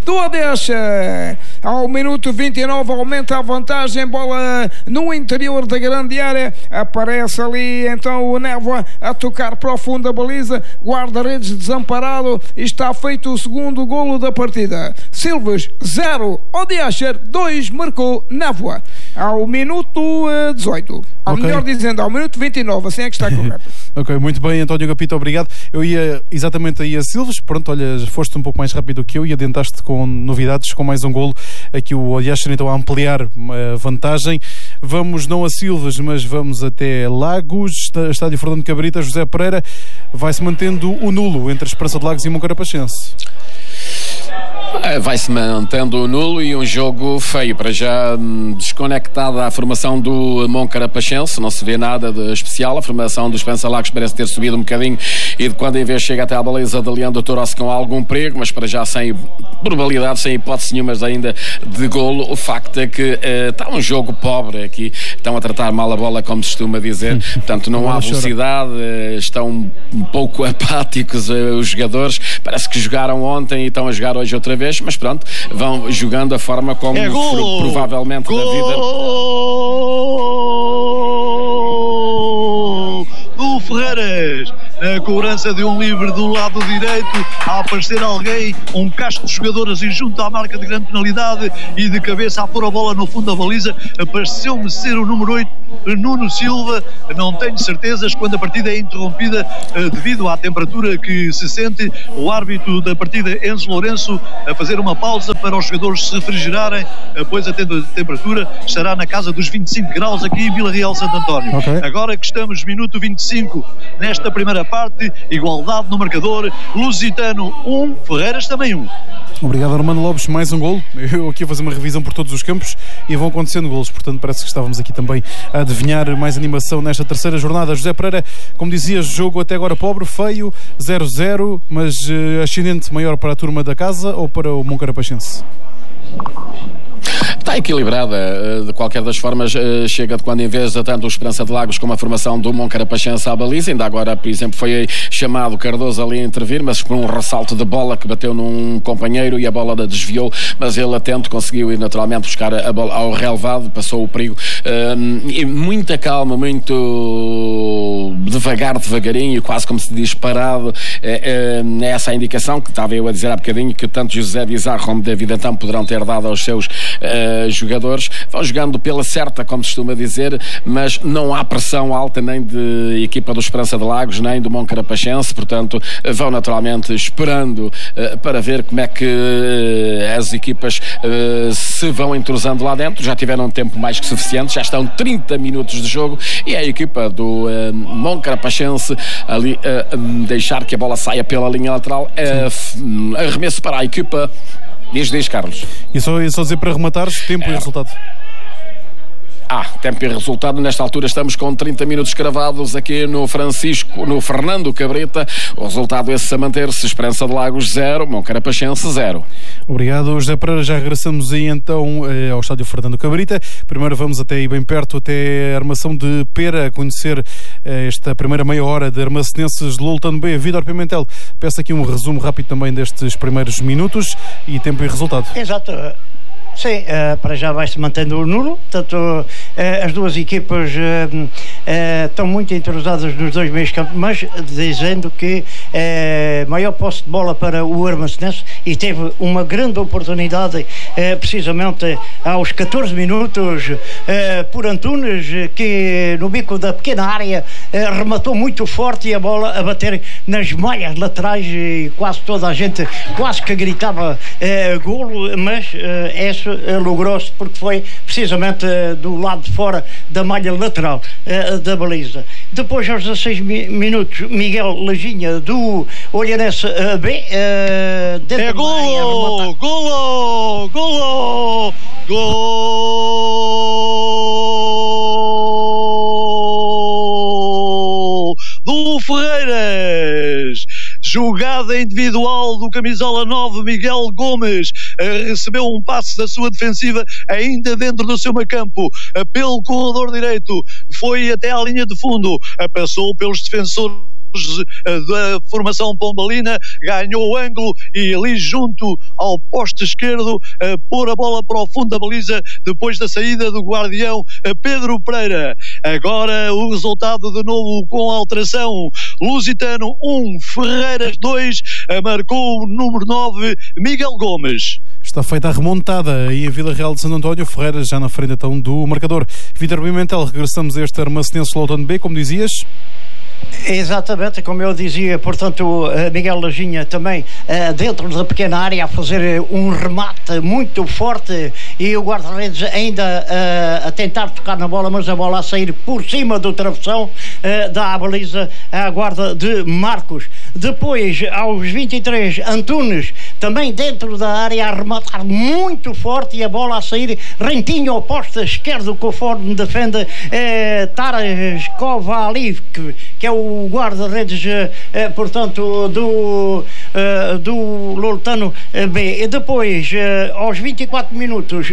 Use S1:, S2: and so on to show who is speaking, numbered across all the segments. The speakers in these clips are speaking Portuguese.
S1: do Odessa. Ao minuto 29 aumenta a vantagem, bola no interior da grande área, aparece ali então o Névoa a tocar profunda baliza, guarda-redes desamparado, e está feito o segundo golo da partida. Silves 0, Odessa 2, marcou Névoa ao minuto 18. Ou melhor dizendo, ao minuto 29, assim é que está correto.
S2: Ok, muito bem, António Agapito, obrigado. Eu ia exatamente aí a Silves, pronto, olha, foste um pouco mais rápido que eu e adiantaste com novidades, com mais um golo. Aqui o Odessa então a ampliar a vantagem. Vamos não a Silves, mas vamos até Lagos, estádio Fernando Cabrita. José Pereira, vai-se mantendo o nulo entre a Esperança de Lagos e Moncarapachense.
S3: Vai-se mantendo o nulo e um jogo feio, para já desconectada a formação do Moncarapachense, não se vê nada de especial. A formação do Esperança Lagos parece ter subido um bocadinho e de quando em vez chega até à baliza de Leandro Toros com algum perigo, mas para já sem probabilidade, sem hipótese nenhuma ainda de golo. O facto é que está um jogo pobre aqui, estão a tratar mal a bola, como se costuma dizer, portanto não há velocidade, estão um pouco apáticos os jogadores, parece que jogaram ontem e estão a jogar hoje outra vez, mas pronto, vão jogando a forma como provavelmente da vida.
S4: Do Ferreiras, na cobrança de um livre do lado direito, a aparecer alguém, um casco de jogadores e junto à marca de grande penalidade e de cabeça a pôr a bola no fundo da baliza, pareceu-me ser o número 8, Nuno Silva. Não tenho certezas quando a partida é interrompida devido à temperatura que se sente. O árbitro da partida, Enzo Lourenço, a fazer uma pausa para os jogadores se refrigerarem, pois a temperatura estará na casa dos 25 graus aqui em Vila Real Santo António. Agora que estamos minuto 25 nesta primeira parte, igualdade no marcador, Lusitano 1, Ferreiras também 1.
S2: Obrigado, Armando Lopes, mais um golo. Eu aqui a fazer uma revisão por todos os campos e vão acontecendo golos, portanto parece que estávamos aqui também a adivinhar mais animação nesta terceira jornada. José Pereira, como dizias, jogo até agora pobre, feio, 0-0, mas ascendente maior para a turma da casa ou para o Moncarapachense?
S3: Está equilibrada, de qualquer das formas, chega de quando em vez a tanto o Esperança de Lagos como a formação do Moncarapachense à baliza. Ainda agora, por exemplo, foi chamado Cardoso ali a intervir, mas por um ressalto de bola que bateu num companheiro e a bola desviou, mas ele atento conseguiu ir naturalmente buscar a bola ao relevado, passou o perigo, e muita calma, muito devagarinho, quase como se diz parado. É essa a indicação que estava eu a dizer há bocadinho, que tanto José Bizarro como David Antão poderão ter dado aos seus jogadores. Vão jogando pela certa, como se costuma dizer, mas não há pressão alta nem de equipa do Esperança de Lagos nem do Moncarapachense, portanto vão naturalmente esperando para ver como é que as equipas se vão entrosando lá dentro. Já tiveram um tempo mais que suficiente, já estão 30 minutos de jogo e a equipa do Moncarapachense ali deixar que a bola saia pela linha lateral, arremesso para a equipa. Diz Carlos.
S2: E só dizer para rematares, tempo e resultado.
S3: Tempo e resultado. Nesta altura estamos com 30 minutos cravados aqui no Fernando Cabrita. O resultado esse a manter-se: Esperança de Lagos 0, Moncarapachense 0. Obrigado,
S2: José Pereira. Já regressamos aí então ao estádio Fernando Cabrita. Primeiro vamos até aí bem perto, até a armação de Pera, a conhecer esta primeira meia hora de armacenenses de Loltano B. Vítor Pimentel, peço aqui um resumo rápido também destes primeiros minutos e tempo e resultado.
S5: Exato. Sim, para já vai-se mantendo o nulo, portanto as duas equipas estão muito entrosadas nos dois meios campos, mas dizendo que maior posse de bola para o Armacenense, e teve uma grande oportunidade precisamente aos 14 minutos por Antunes, que no bico da pequena área rematou muito forte e a bola a bater nas malhas laterais e quase toda a gente quase que gritava golo, mas logrou-se porque foi precisamente do lado de fora da malha lateral da baliza. Depois, aos 16 minutos, Miguel Lajinha do Olhanense B dentro da área, golo
S4: do Ferreiras. Jogada individual do camisola 9, Miguel Gomes, recebeu um passe da sua defensiva ainda dentro do seu meio-campo, pelo corredor direito, foi até à linha de fundo, passou pelos defensores da formação pombalina, ganhou o ângulo e ali junto ao poste esquerdo pôr a bola para o fundo da baliza depois da saída do guardião Pedro Pereira. Agora o resultado de novo com alteração: Lusitano 1, Ferreiras 2, marcou o número 9 Miguel Gomes.
S2: Está feita a remontada aí em Vila Real de Santo António, Ferreira já na frente então do marcador. Vítor Pimentel, regressamos a este Armacenense Loutano B, como dizias.
S5: Exatamente, como eu dizia, portanto, Miguel Lajinha também dentro da pequena área a fazer um remate muito forte e o guarda-redes ainda a tentar tocar na bola, mas a bola a sair por cima do travessão da baliza à guarda de Marcos. Depois, aos 23, Antunes também dentro da área a rematar muito forte e a bola a sair rentinho ao poste esquerdo, conforme defende Taras Kovaliv, que é o guarda-redes, portanto, do Loutano B. E depois, aos 24 minutos,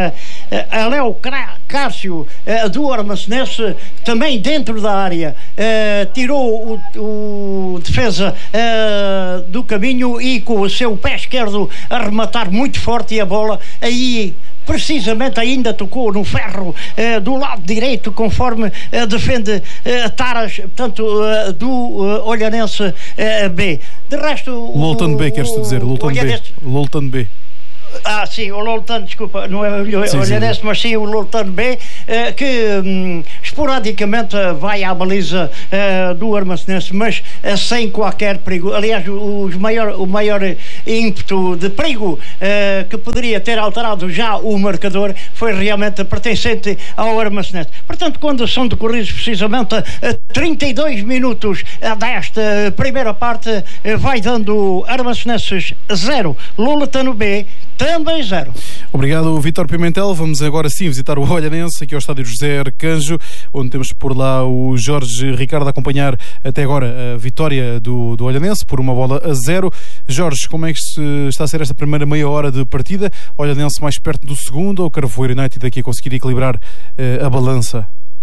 S5: a Léo Cássio do Armacenense, também dentro da área, tirou o defesa do caminho e com o seu pé esquerdo a rematar muito forte e a bola aí precisamente ainda tocou no ferro do lado direito, conforme defende Taras, portanto, do Olhanense B. De resto,
S2: Loutano B, queres-tu dizer? Loutano B.
S5: Sim, o Loutano, desculpa, não é o Olhanense, mas sim o Loutano B, que esporadicamente vai à baliza do Armacenense, mas sem qualquer perigo. Aliás, o maior ímpeto de perigo que poderia ter alterado já o marcador foi realmente pertencente ao Armacenense. Portanto, quando são decorridos precisamente 32 minutos desta primeira parte, vai dando Armacenenses 0, Loutano B também 0.
S2: Obrigado, Vítor Pimentel. Vamos agora sim visitar o Olhanense, aqui ao estádio José Arcanjo, onde temos por lá o Jorge Ricardo a acompanhar até agora a vitória do Olhanense por 1-0. Jorge, como é que está a ser esta primeira meia hora de partida? Olhanense mais perto do segundo ou o Carvoeiro United aqui a conseguir equilibrar a balança?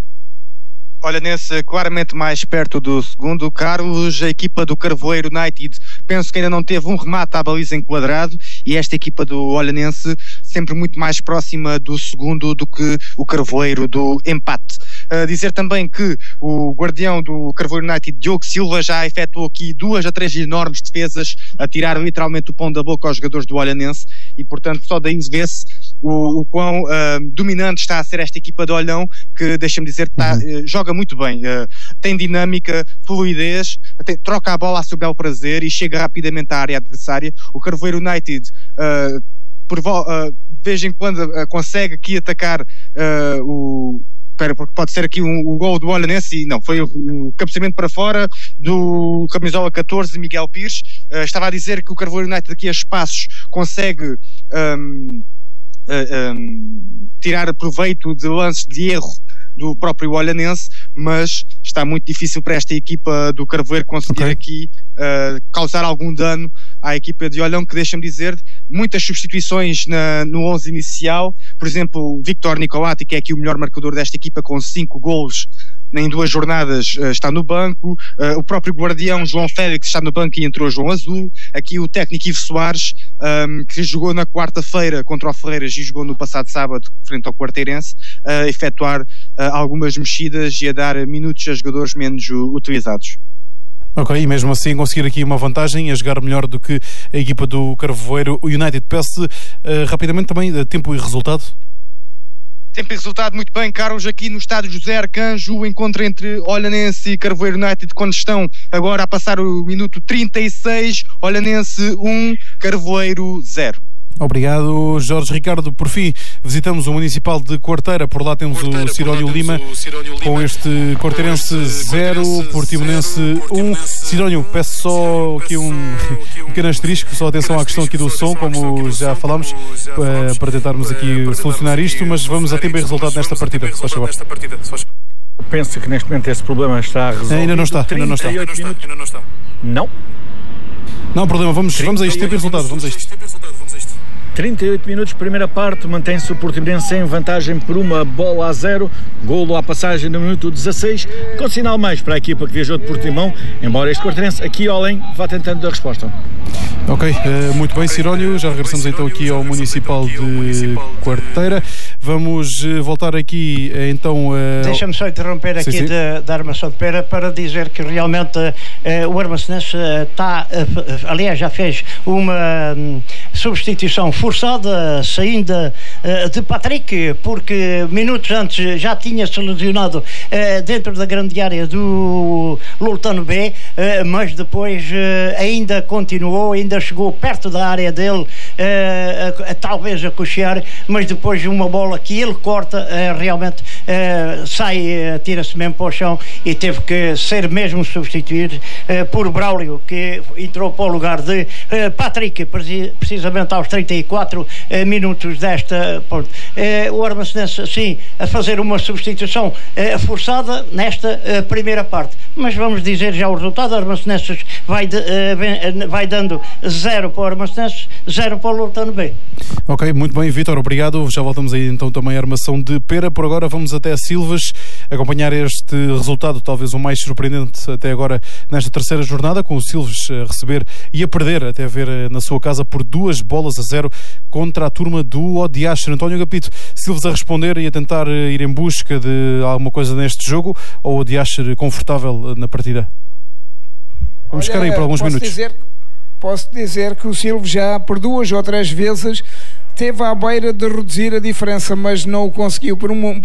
S6: Olhanense claramente mais perto do segundo. Carlos, a equipa do Carvoeiro United penso que ainda não teve um remate à baliza enquadrado, e esta equipa do Olhanense sempre muito mais próxima do segundo do que o Carvoeiro do empate. Dizer também que o guardião do Carvoeiro United, Diogo Silva, já efetuou aqui 2 a 3 enormes defesas a tirar literalmente o pão da boca aos jogadores do Olhanense, e portanto só daí vê-se o quão dominante está a ser esta equipa de Olhão, que deixa-me dizer que joga muito bem, tem dinâmica, fluidez, troca a bola a seu bel prazer e chega rapidamente à área adversária. O Carvoeiro United de vez em quando consegue aqui atacar porque pode ser aqui o gol do Olhanense, e não, foi o cabeceamento para fora do camisola 14, Miguel Pires. Estava a dizer que o Carvoeiro United aqui a espaços consegue tirar proveito de lances de erro do próprio Olhanense, mas está muito difícil para esta equipa do Carvoeiro conseguir aqui causar algum dano à equipa de Olhão, que deixa-me dizer, muitas substituições no 11 inicial. Por exemplo, Victor Nicolati, que é aqui o melhor marcador desta equipa, com 5 golos em 2 jornadas, está no banco. O próprio guardião João Félix está no banco e entrou João Azul. Aqui o técnico Ivo Soares, que jogou na quarta-feira contra o Ferreiras e jogou no passado sábado frente ao Quarteirense, a efetuar algumas mexidas e a dar minutos a jogadores menos utilizados.
S2: Ok, e mesmo assim conseguir aqui uma vantagem, a jogar melhor do que a equipa do Carvoeiro United. Peço rapidamente também tempo e resultado.
S6: Tempo e resultado, muito bem, Carlos, aqui no estádio José Arcanjo, o encontro entre Olhanense e Carvoeiro United, quando estão agora a passar o minuto 36, Olhanense 1, Carvoeiro 0.
S2: Obrigado, Jorge Ricardo. Por fim, visitamos o Municipal de Quarteira. Por lá temos o Cirónio Lima com este Quarteirense 0, Portimonense 1. Cirónio, peço só aqui um pequeno asterisco, só atenção à questão aqui do som, como já falámos, para tentarmos aqui solucionar isto, mas vamos a tempo e resultado nesta partida. Se faz favor.
S7: Penso que neste momento esse problema está resolvido.
S2: Ainda não está.
S7: Não?
S2: Não há problema, vamos a isto, tempo e resultado. Vamos a isto.
S7: 38 minutos, primeira parte, mantém-se o Portimonense em vantagem por 1-0, golo à passagem no minuto 16, com sinal mais para a equipa que viajou de Portimão, embora este Quarteirense aqui ao além vá tentando a resposta.
S2: Ok, muito bem, Cirónio, já regressamos então aqui ao Municipal de Quarteira. Vamos voltar aqui então...
S5: Deixa-me só interromper aqui da Armação de Pera para dizer que realmente o Armacenense está, aliás, já fez uma substituição forçada, saindo de Patrick, porque minutos antes já tinha-se lesionado dentro da grande área do Loltano B, mas depois ainda continuou, ainda chegou perto da área dele, talvez a coxear, mas depois uma bola que ele corta, realmente sai, tira-se mesmo para o chão e teve que ser mesmo substituído por Braulio, que entrou para o lugar de Patrick, precisamente aos 34 minutos desta. O Armacenense, sim, a fazer uma substituição forçada nesta primeira parte, mas vamos dizer já o resultado. O Armacenense vai dando 0 para o Armacenense, 0 para o Loltano B.
S2: Ok, muito bem, Vítor, obrigado. Já voltamos aí então também à Armação de Pera. Por agora vamos até a Silves acompanhar este resultado, talvez o mais surpreendente até agora nesta terceira jornada, com o Silves a receber e a perder, até a ver na sua casa, por 2-0 contra a turma do Odiaster. António Gapito, Silves a responder e a tentar ir em busca de alguma coisa neste jogo, ou o Odiaster confortável na partida? Vamos ficar aí por alguns minutos.
S1: Posso dizer que o Silves já por 2 ou 3 vezes teve à beira de reduzir a diferença, mas não o conseguiu por uma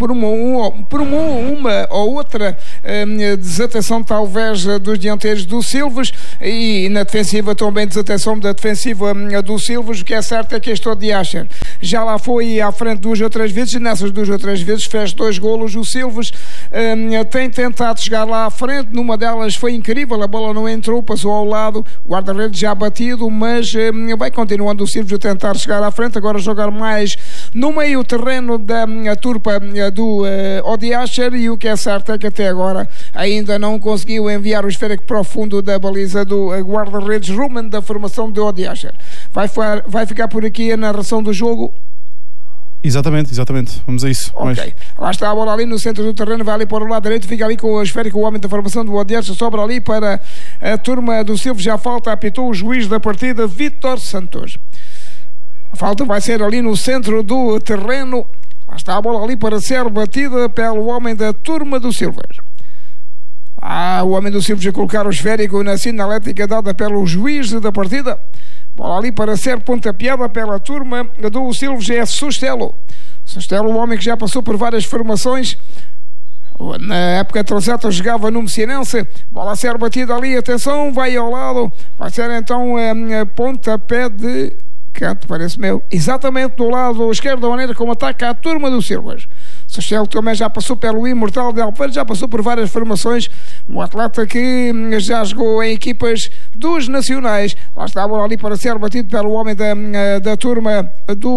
S1: ou outra desatenção talvez dos dianteiros do Silves, e na defensiva também desatenção da defensiva do Silves. O que é certo é que este Odiaster já lá foi à frente 2 ou 3 vezes, e nessas 2 ou 3 vezes fez 2 golos. O Silves tem tentado chegar lá à frente, numa delas foi incrível, a bola não entrou, passou ao lado, guarda-redes já batido, mas vai continuando o Silves a tentar chegar à frente, agora jogar mais no meio terreno da turpa do Odiaster, e o que é certo é que até agora ainda não conseguiu enviar o esférico para o fundo da baliza do guarda-redes Rumen da formação do Odiaster. Vai ficar por aqui a narração do jogo.
S2: Exatamente, vamos a isso.
S1: Ok, lá está a bola ali no centro do terreno, vai ali para o lado direito, fica ali com o esférico o homem da formação do Odiaster, sobra ali para a turma do Silves. Já falta, apitou o juiz da partida, Vítor Santos. A falta vai ser ali no centro do terreno. Lá está a bola ali para ser batida pelo homem da turma do Silves. O homem do Silves a colocar o esférico na sinalética dada pelo juiz da partida. Bola ali para ser pontapeada pela turma do Silves, é Sustelo. Sustelo, o homem que já passou por várias formações. Na época Traceta jogava no Messinense. Bola a ser batida ali, atenção, vai ao lado. Vai ser então pontapé de canto, parece meu, exatamente do lado esquerdo, da maneira como ataca a turma do Silves. Sustelo também já passou pelo Imortal de Alfeira, já passou por várias formações, um atleta que já jogou em equipas dos nacionais. Lá está a bola ali para ser batido pelo homem da turma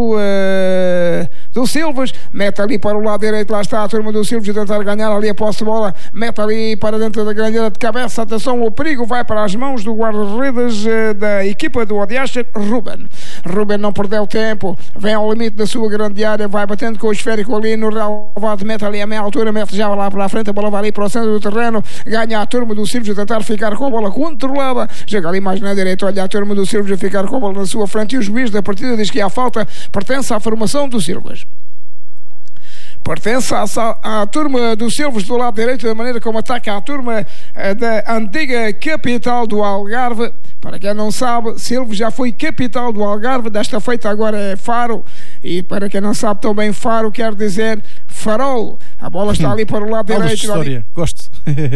S1: do Silves, mete ali para o lado direito, lá está a turma do Silves a tentar ganhar ali a posse de bola, mete ali para dentro da grande área de cabeça, atenção, o perigo vai para as mãos do guarda-redes da equipa do Odiaster, Ruben não perdeu tempo, vem ao limite da sua grande área, vai batendo com o esférico ali no relvado, mete ali a meia altura, mete já lá para a frente, a bola vai ali para o centro do terreno, ganha a turma do Silves a tentar ficar com a bola controlada, chega ali mais na direita, olha a turma do Silves a ficar com a bola na sua frente, e o juiz da partida diz que a falta pertence à formação do Silves. Pertence à turma do Silves do lado direito, da maneira como ataca a turma da antiga capital do Algarve. Para quem não sabe, Silves já foi capital do Algarve, desta feita agora é Faro, e para quem não sabe também Faro quer dizer farol. A bola está ali para o lado direito.
S2: História. Ali. Gosto.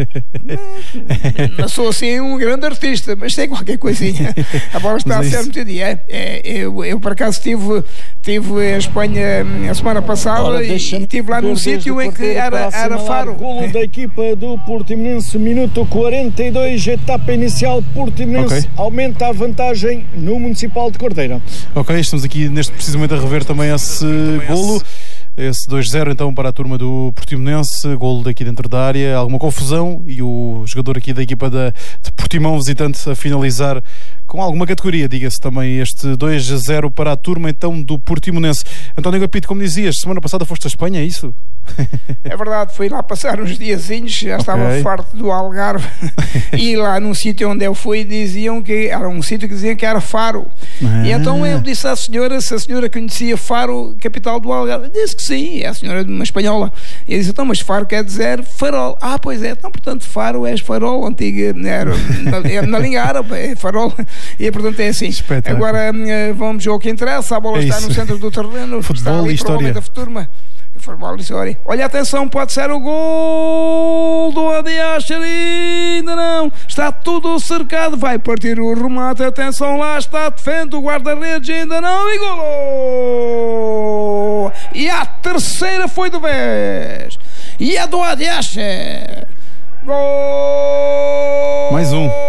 S1: Não sou assim um grande artista, mas tem qualquer coisinha. A bola está a ser metida. Eu por acaso estive em Espanha a semana passada e estive lá num sítio em que era Faro.
S7: Golo da equipa do Portimonense, minuto 42, etapa inicial. Portimonense aumenta a vantagem no Municipal de Cordeira.
S2: Ok, estamos aqui precisamente a rever também esse golo. Esse 2-0 então para a turma do Portimonense, golo daqui dentro da área, alguma confusão, e o jogador aqui da equipa de Portimão visitante a finalizar com alguma categoria, diga-se também, este 2-0 para a turma então do Portimonense. António Agapito, como dizias, semana passada foste a Espanha, é isso?
S1: É verdade, fui lá passar uns diazinhos, já estava farto do Algarve e lá num sítio onde eu fui diziam que era um sítio que diziam que era Faro. E então eu disse à senhora se a senhora conhecia Faro, capital do Algarve. Disse que sim, é a senhora de uma espanhola. E eu disse, então, mas Faro quer dizer farol. Ah, pois é, então portanto Faro é farol, antiga, na língua árabe, é farol. E portanto é assim. Agora vamos ao que interessa, a bola está no centro do terreno,
S2: futebol e história.
S1: Da turma. Futebol e história. Olha, atenção, pode ser o gol do Adiacher, ainda não, está tudo cercado, vai partir o remate, atenção, lá está, defende o guarda-redes, ainda não, e gol! E a terceira foi de vez, e a do Adiacher, gol!
S2: Mais um.